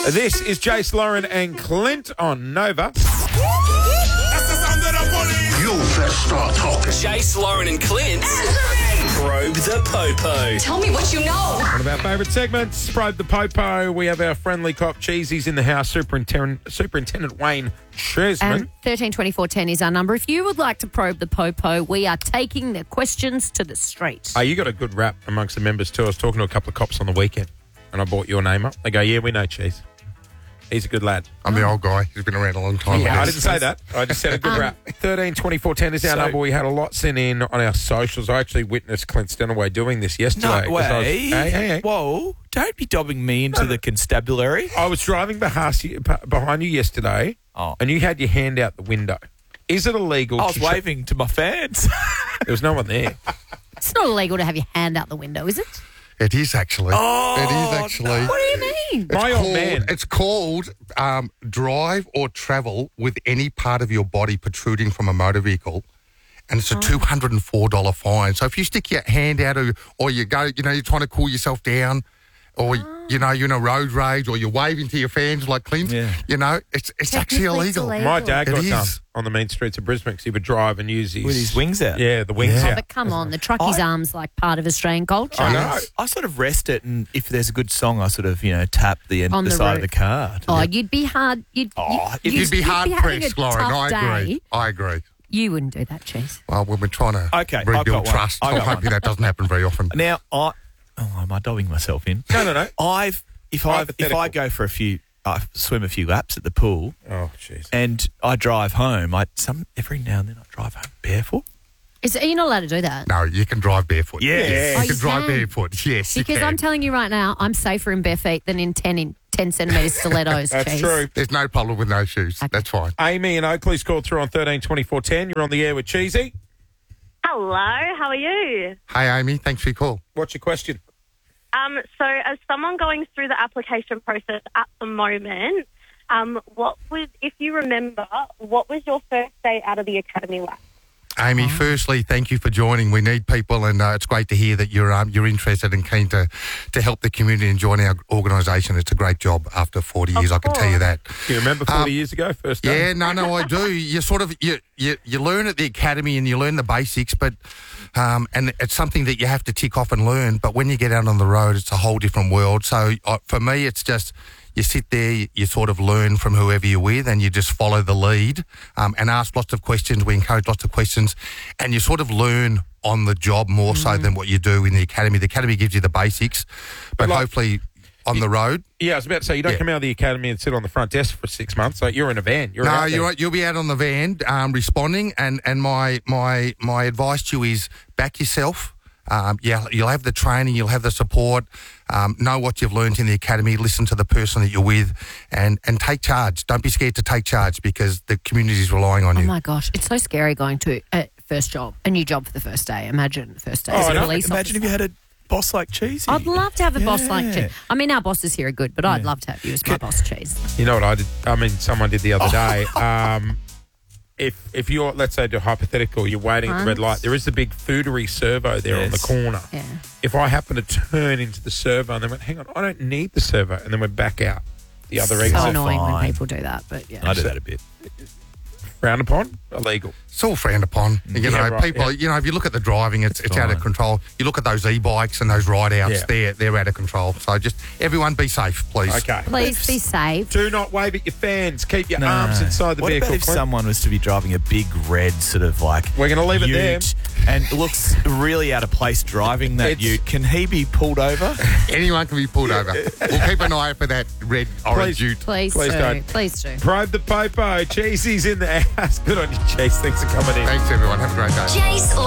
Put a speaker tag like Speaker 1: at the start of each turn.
Speaker 1: This is Jace, Lauren and Clint on Nova.
Speaker 2: You best start talking.
Speaker 3: Jace, Lauren and Clint. Probe the Popo.
Speaker 4: Tell me what you know.
Speaker 1: One of our favourite segments, Probe the Popo. We have our friendly cop Cheesy's in the house, Superintendent Wayne Cheeseman.
Speaker 5: 132410 is our number. If you would like to probe the Popo, we are taking the questions to the street.
Speaker 1: Oh, you got a good rap amongst the members too. I was talking to a couple of cops on the weekend and I brought your name up. They go, yeah, we know Cheese. He's a good lad.
Speaker 2: I'm the old guy. He's been around a long time.
Speaker 1: Yeah, I didn't say that. I just said a good rap. 132410 is our number. We had a lot sent in on our socials. I actually witnessed Clint Stenaway doing this yesterday.
Speaker 6: No way.
Speaker 1: Hey.
Speaker 6: Whoa, don't be dobbing me into the constabulary.
Speaker 1: I was driving behind you yesterday and you had your hand out the window. Is it illegal?
Speaker 6: I was waving to my fans.
Speaker 1: There was no one there.
Speaker 5: It's not illegal to have your hand out the window, is it?
Speaker 2: It is actually.
Speaker 6: Oh,
Speaker 2: it is actually.
Speaker 6: no.
Speaker 5: What do you mean?
Speaker 2: It's called drive or travel with any part of your body protruding from a motor vehicle, and it's a $204 fine. So if you stick your hand out or you go, you're trying to cool yourself down, or you're in a road rage, or you're waving to your fans like Clint, it's actually illegal.
Speaker 1: My dad got
Speaker 2: It
Speaker 1: done
Speaker 2: is.
Speaker 1: on the main streets of Brisbane because he would drive and use
Speaker 6: With his wings out.
Speaker 1: Yeah, the wings
Speaker 5: Oh,
Speaker 1: out.
Speaker 5: but come on, the truckie's arm's like part of Australian culture.
Speaker 1: I know.
Speaker 6: I sort of rest it, and if there's a good song, I sort of, tap the end
Speaker 5: On
Speaker 6: the
Speaker 5: the
Speaker 6: side of
Speaker 5: roof.
Speaker 6: the car.
Speaker 5: Oh, you'd be hard. You'd
Speaker 2: You'd be hard
Speaker 5: having
Speaker 2: pressed,
Speaker 5: a
Speaker 2: Lauren.
Speaker 5: tough
Speaker 2: I agree.
Speaker 5: day.
Speaker 2: I agree.
Speaker 5: You wouldn't do that, Cheese.
Speaker 2: Well, we've been trying to
Speaker 6: Okay, I've got
Speaker 2: rebuild
Speaker 6: one.
Speaker 2: trust.
Speaker 6: I
Speaker 2: I'm
Speaker 6: got
Speaker 2: hoping that doesn't happen very often.
Speaker 6: Now, am I dobbing myself in?
Speaker 1: No.
Speaker 6: If I go for I swim a few laps at the pool,
Speaker 1: Oh, jeez.
Speaker 6: and I drive home, every now and then I drive home barefoot.
Speaker 5: Are you not allowed to do that?
Speaker 2: No, you can drive barefoot.
Speaker 6: Yes.
Speaker 5: Oh,
Speaker 2: You can drive
Speaker 5: can?
Speaker 2: barefoot. Yes, you
Speaker 5: Because
Speaker 2: can.
Speaker 5: I'm telling you right now, I'm safer in bare feet than in 10 centimetre stilettos,
Speaker 1: That's
Speaker 5: Cheese.
Speaker 1: true.
Speaker 2: There's no problem with no shoes.
Speaker 5: Okay.
Speaker 2: That's fine.
Speaker 1: Amy and Oakley's called through on 132410. You're on the air with Cheesy.
Speaker 7: Hello, how are you?
Speaker 2: Hey, Amy, thanks for your call.
Speaker 1: What's your question?
Speaker 7: So as someone going through the application process at the moment, if you remember, what was your first day out of the academy like?
Speaker 2: Amy, firstly, thank you for joining. We need people, and it's great to hear that you're interested and keen to help the community and join our organisation. It's a great job after 40 years, I can tell you that.
Speaker 1: Do you remember 40 years ago, first day?
Speaker 2: Yeah, no, I do. You sort of you learn at the academy and you learn the basics, but and it's something that you have to tick off and learn. But when you get out on the road, it's a whole different world. So for me, it's just you sit there, you sort of learn from whoever you're with, and you just follow the lead and ask lots of questions. We encourage lots of questions, and you sort of learn on the job more so than what you do in the academy. The academy gives you the basics, but hopefully on the road.
Speaker 1: Yeah, I was about to say, you don't come out of the academy and sit on the front desk for 6 months. Like, you're in a van.
Speaker 2: You'll be out on the van responding, and my advice to you is back yourself. You'll have the training, you'll have the support, know what you've learned in the academy, listen to the person that you're with, and take charge. Don't be scared to take charge because the community is relying on
Speaker 5: Oh,
Speaker 2: you.
Speaker 5: my gosh. It's so scary going to a first job, a new job for the first day. Imagine the first day
Speaker 1: Oh,
Speaker 5: as
Speaker 1: I
Speaker 5: a
Speaker 1: know.
Speaker 5: police
Speaker 6: Imagine
Speaker 5: officer.
Speaker 6: if you had a boss like Cheesy.
Speaker 5: I'd love to have a boss like
Speaker 6: Yeah.
Speaker 5: Cheese. I mean, our bosses here are good, but I'd love to have you as my boss, Cheese.
Speaker 1: You know what I did? I mean, someone did the other day. If you're, let's say, to hypothetical, you're waiting at the red light, there is the big foodery servo there on the
Speaker 6: Yes.
Speaker 1: corner.
Speaker 5: Yeah.
Speaker 1: If I happen to turn into the servo and then went, hang on, I don't need the servo, and then went back out the other
Speaker 5: So
Speaker 1: exit,
Speaker 5: annoying when
Speaker 6: fine.
Speaker 5: people do that, but yeah.
Speaker 6: I do that a bit.
Speaker 1: frowned upon, illegal.
Speaker 2: It's all frowned upon. People. If you look at the driving, it's out of
Speaker 6: fine.
Speaker 2: control. You look at those e-bikes and those ride-outs, they're out of control. So just everyone be safe, please.
Speaker 1: Okay.
Speaker 5: Please be safe.
Speaker 1: Do not wave at your fans. Keep your arms inside the
Speaker 6: what
Speaker 1: vehicle.
Speaker 6: What about if
Speaker 1: Clint?
Speaker 6: someone was to be driving a big red sort of like
Speaker 1: We're going to leave it there.
Speaker 6: ute and looks really out of place driving that
Speaker 1: It's-
Speaker 6: ute? Can he be pulled over?
Speaker 2: Anyone can be pulled over. We'll keep an eye out for that red, orange ute.
Speaker 5: Please
Speaker 1: Please
Speaker 5: do.
Speaker 1: don't.
Speaker 5: Please do.
Speaker 1: Probe the Popo. Cheesy's in the house. Good on you, Chase. Thanks for coming in.
Speaker 2: Thanks, everyone. Have a great day.
Speaker 4: Jace